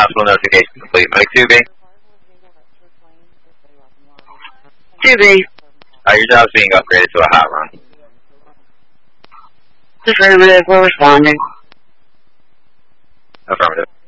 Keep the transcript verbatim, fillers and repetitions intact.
hospital notification complete. Medic two B? two B. Uh, your job's being upgraded to a hot run. Affirmative, we're responding. Affirmative.